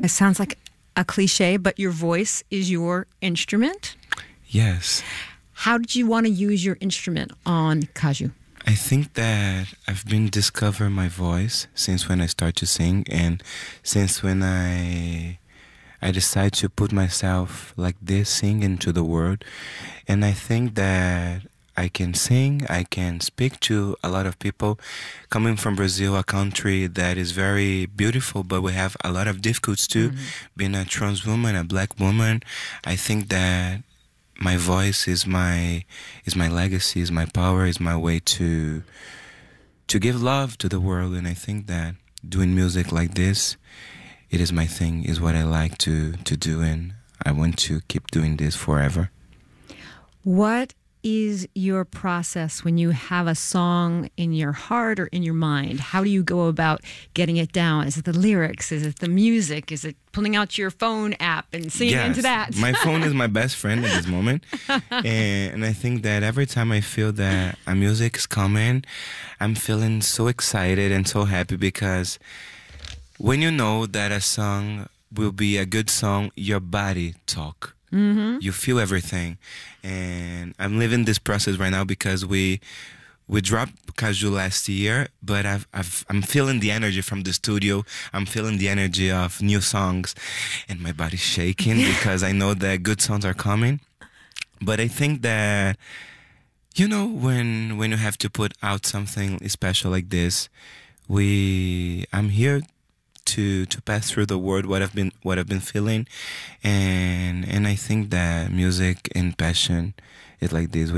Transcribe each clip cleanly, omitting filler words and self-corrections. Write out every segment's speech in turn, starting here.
It sounds like a cliche, but your voice is your instrument. Yes. How did you want to use your instrument on Kaju? I think that I've been discovering my voice since when I start to sing, and since when I decide to put myself like this, sing into the world. And I think that I can sing, I can speak to a lot of people. Coming from Brazil, a country that is very beautiful, but we have a lot of difficulties too. Being a trans woman, a black woman, I think that my voice is my legacy, is my power, is my way to give love to the world. And I think that doing music like this, it is my thing, is what I like to do, and I want to keep doing this forever. What is your process when you have a song in your heart or in your mind? How do you go about getting it down? Is it the lyrics? Is it the music? Is it pulling out your phone app and singing into that? My phone is my best friend at this moment. And I think that every time I feel that a music is coming, I'm feeling so excited and so happy, because when you know that a song will be a good song, your body talk. You feel everything. And I'm living this process right now, because we dropped Kaju last year, but I'm feeling the energy from the studio. I'm feeling the energy of new songs, and my body's shaking because I know that good songs are coming. But I think that, when you have to put out something special like this, I'm here to pass through the word what I've been feeling, and I think that music and passion is like this.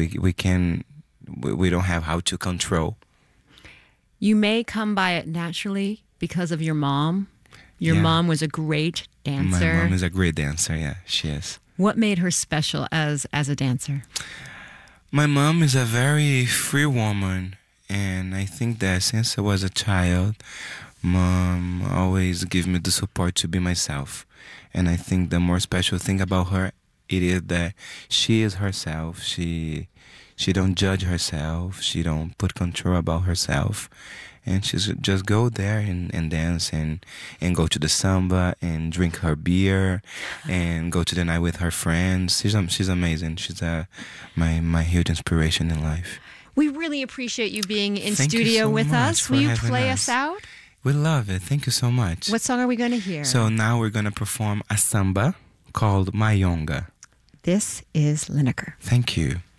We don't have how to control. You may come by it naturally because of your mom. Your mom was a great dancer. My mom is a great dancer. Yeah, she is. What made her special as a dancer? My mom is a very free woman, and I think that since I was a child, Mom always give me the support to be myself. And I think the more special thing about her, it is that she is herself. She don't judge herself. She don't put control about herself. And she's just go there and dance and go to the samba and drink her beer and go to the night with her friends. She's amazing. She's my huge inspiration in life. We really appreciate you being in Thank studio you so with much us. for Will you having play us. us out? We love it. Thank you so much. What song are we going to hear? So now we're going to perform a samba called Mayonga. This is Lineker. Thank you.